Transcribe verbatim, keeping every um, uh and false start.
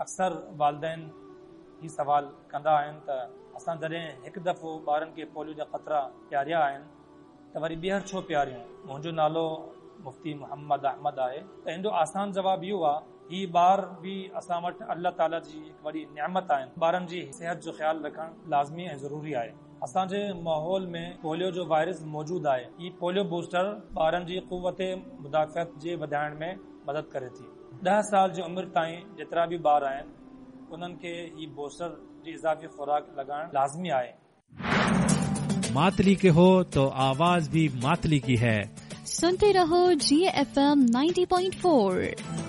अक्सर वालिदैन ही सवाल कंदा आहिनि त असां जॾहिं हिकु दफ़ो ॿारनि खे पोलियो जा ख़तरा पियारिया आहिनि त वरी ॿीहर छो पियारियूं। मुंहिंजो नालो मुफ्ती मोहम्मद अहमद आहे। त हिन जो आसान जवाबु इहो आहे, ही ॿार बि असां वटि अल्लाह ताला जी हिकु वॾी नियामत आहिनि। ॿारनि जी सिहत जो ख़्यालु रखणु लाज़मी ऐं ज़रूरी आहे। असांजे माहौल में पोलियो जो वायरस मौजूदु आहे। ही पोलियो बूस्टर ॿारनि जी क़ुव्वत मुदाफ़ियत जे वधाइण में मदद करे थी। ॾह साल जी उमिरि ताईं जेतिरा बि ॿार आहिनि उन्हनि खे ही बूस्टर जी इज़ाफ़ी खुराक लॻाइण लाज़मी आहे। मातली के हो तो आवाज भी मातली की है। सुनते रहो जी F M ninety point four.